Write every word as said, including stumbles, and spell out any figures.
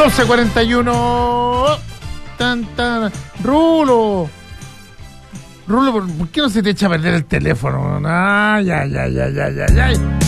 doce cuarenta y uno. Tan, tan. Rulo. Rulo, ¿por, ¿por qué no se te echa a perder el teléfono? Ay, ay, ay, ay, ay, ay, ay.